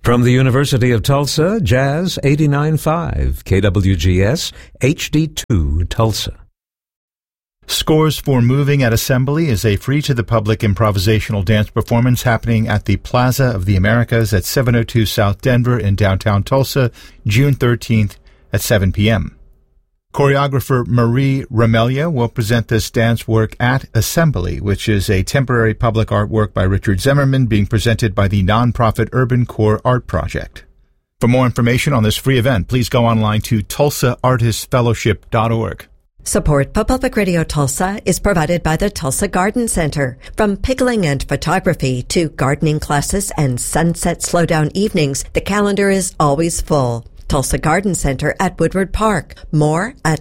From the University of Tulsa, Jazz 89.5, KWGS, HD2, Tulsa. Scores for Moving at Assembly is a free-to-the-public improvisational dance performance happening at the Plaza of the Americas at 702 South Denver in downtown Tulsa, June 13th at 7 p.m. Choreographer Marie Ramelia will present this dance work at Assembly, which is a temporary public artwork by Richard Zimmerman being presented by the nonprofit Urban Core Art Project. For more information on this free event, please go online to tulsaartistfellowship.org. Support for Public Radio Tulsa is provided by the Tulsa Garden Center. From pickling and photography to gardening classes and sunset slowdown evenings, the calendar is always full. Tulsa Garden Center at Woodward Park. More at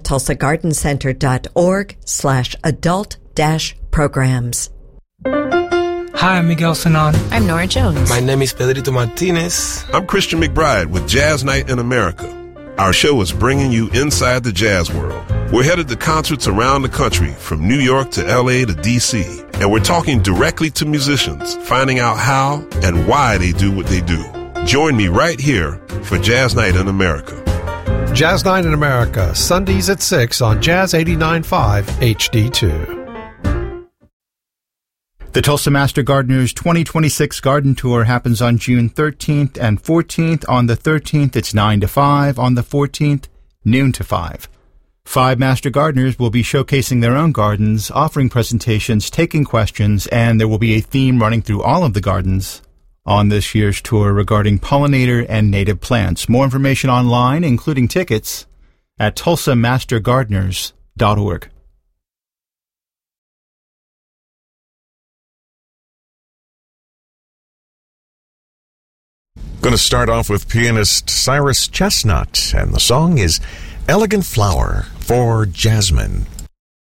tulsagardencenter.org/adult-programs. Hi, I'm Miguel Sanon. I'm Nora Jones. My name is Pedrito Martinez. I'm Christian McBride with Jazz Night in America. Our show is bringing you inside the jazz world. We're headed to concerts around the country, from New York to LA to DC, and we're talking directly to musicians, finding out how and why they do what they do. Join me right here for Jazz Night in America. Jazz Night in America, Sundays at 6 on Jazz 89.5 HD2. The Tulsa Master Gardeners 2026 Garden Tour happens on June 13th and 14th. On the 13th, it's 9 to 5. On the 14th, noon to 5. 5 Master Gardeners will be showcasing their own gardens, offering presentations, taking questions, and there will be a theme running through all of the gardens on this year's tour regarding pollinator and native plants. More information online, including tickets, at tulsamastergardeners.org. Going to start off with pianist Cyrus Chestnut, and the song is Elegant Flower for Jasmine.